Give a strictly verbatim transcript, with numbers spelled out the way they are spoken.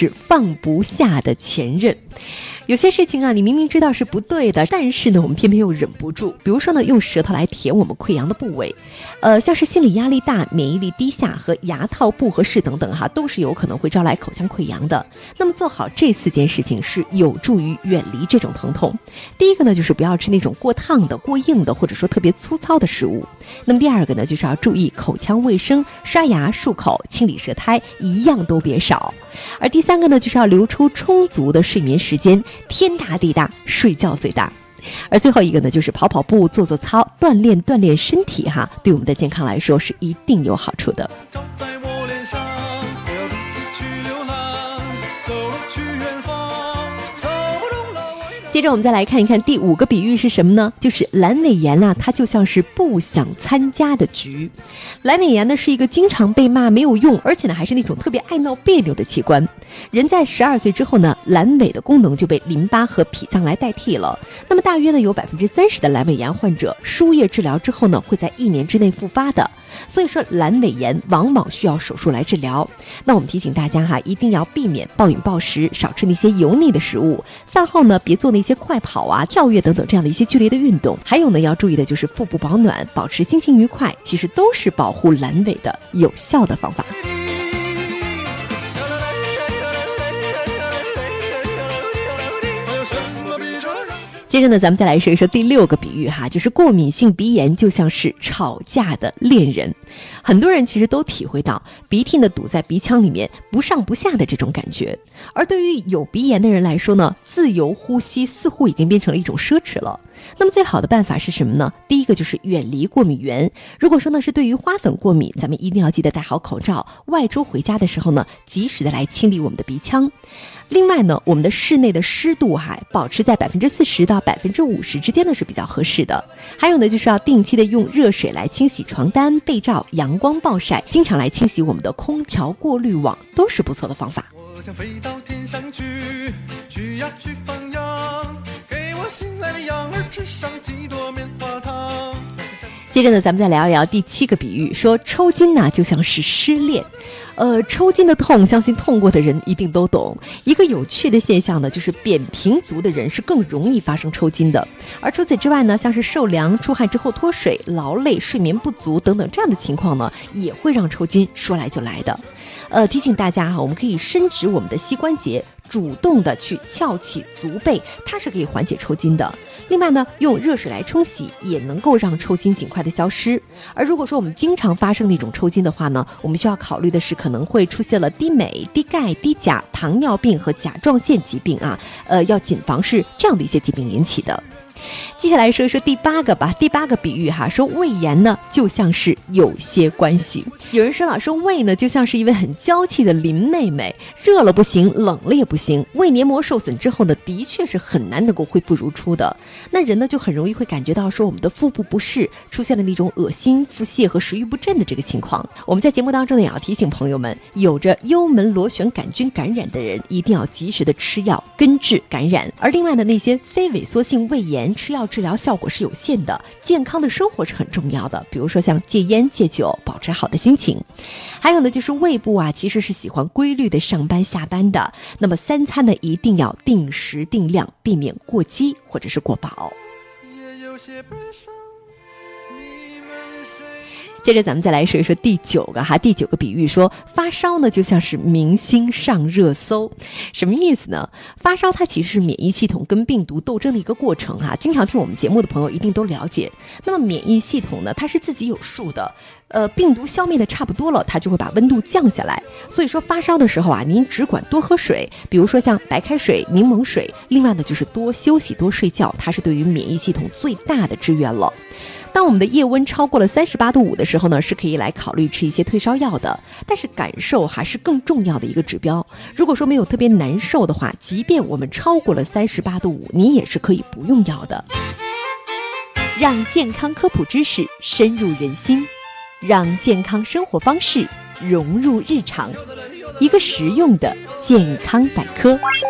就是放不下的前任。有些事情啊，你明明知道是不对的，但是呢，我们偏偏又忍不住。比如说呢，用舌头来舔我们溃疡的部位，呃，像是心理压力大、免疫力低下和牙套不合适等等哈，都是有可能会招来口腔溃疡的。那么做好这四件事情是有助于远离这种疼痛。第一个呢，就是不要吃那种过烫的、过硬的，或者说特别粗糙的食物。那么第二个呢，就是要注意口腔卫生，刷牙、漱口、清理舌苔，一样都别少。而第三个呢，就是要留出充足的睡眠时间，天大地大，睡觉最大。而最后一个呢，就是跑跑步、做做操，锻炼锻炼身体哈，对我们的健康来说是一定有好处的。接着我们再来看一看第五个比喻是什么呢？就是阑尾炎啊，它就像是不想参加的局。阑尾炎呢是一个经常被骂没有用，而且呢还是那种特别爱闹别扭的器官。人在十二岁之后呢，阑尾的功能就被淋巴和脾脏来代替了。那么大约呢有百分之三十的阑尾炎患者输液治疗之后呢，会在一年之内复发的。所以说阑尾炎往往需要手术来治疗。那我们提醒大家哈，一定要避免暴饮暴食，少吃那些油腻的食物。饭后呢，别做那些快跑啊、跳跃等等这样的一些剧烈的运动。还有呢，要注意的就是腹部保暖，保持心情愉快，其实都是保护阑尾的有效的方法。接着呢，咱们再来说一说第六个比喻哈，就是过敏性鼻炎就像是吵架的恋人。很多人其实都体会到鼻涕呢堵在鼻腔里面不上不下的这种感觉，而对于有鼻炎的人来说呢，自由呼吸似乎已经变成了一种奢侈了。那么最好的办法是什么呢？第一个就是远离过敏源。如果说呢是对于花粉过敏，咱们一定要记得戴好口罩，外出回家的时候呢，及时的来清理我们的鼻腔。另外呢，我们的室内的湿度还保持在百分之四十到百分之五十之间呢是比较合适的。还有呢，就是要定期的用热水来清洗床单、被罩、阳光暴晒，经常来清洗我们的空调过滤网，都是不错的方法。我想飞到天上去，去呀去放羊，给我心爱的羊儿吃上几朵棉花糖。接着呢，咱们再聊一聊第七个比喻，说抽筋呢就像是失恋。呃，抽筋的痛，相信痛过的人一定都懂。一个有趣的现象呢，就是扁平足的人是更容易发生抽筋的。而除此之外呢，像是受凉、出汗之后脱水、劳累、睡眠不足等等这样的情况呢，也会让抽筋说来就来的。呃，提醒大家哈，我们可以伸直我们的膝关节，主动的去翘起足背，它是可以缓解抽筋的。另外呢，用热水来冲洗也能够让抽筋尽快的消失。而如果说我们经常发生那种抽筋的话呢，我们需要考虑的是可能会出现了低镁、低钙、低钾、糖尿病和甲状腺疾病啊，呃，要谨防是这样的一些疾病引起的。接下来说说第八个吧，第八个比喻哈，说胃炎呢就像是有些关系。有人说了，说胃呢就像是一位很娇气的林妹妹，热了不行，冷了也不行。胃黏膜受损之后呢，的确是很难能够恢复如初的。那人呢就很容易会感觉到说我们的腹部不适，出现了那种恶心、腹泻和食欲不振的这个情况。我们在节目当中呢也要提醒朋友们，有着幽门螺旋杆菌感染的人一定要及时的吃药根治感染。而另外的那些非萎缩性胃炎，吃药治疗效果是有限的，健康的生活是很重要的，比如说像戒烟戒酒，保持好的心情。还有呢就是胃部啊其实是喜欢规律的上班下班的，那么三餐呢一定要定时定量，避免过饥或者是过饱。也有些悲伤。接着咱们再来说一说第九个哈，第九个比喻说发烧呢就像是明星上热搜。什么意思呢？发烧它其实是免疫系统跟病毒斗争的一个过程哈，经常听我们节目的朋友一定都了解。那么免疫系统呢，它是自己有数的，呃，病毒消灭的差不多了，它就会把温度降下来。所以说发烧的时候啊，您只管多喝水，比如说像白开水、柠檬水。另外呢，就是多休息、多睡觉，它是对于免疫系统最大的支援了。当我们的夜温超过了三十八度五的时候呢，是可以来考虑吃一些退烧药的，但是感受还是更重要的一个指标。如果说没有特别难受的话，即便我们超过了三十八度五，你也是可以不用药的。让健康科普知识深入人心，让健康生活方式融入日常，一个实用的健康百科。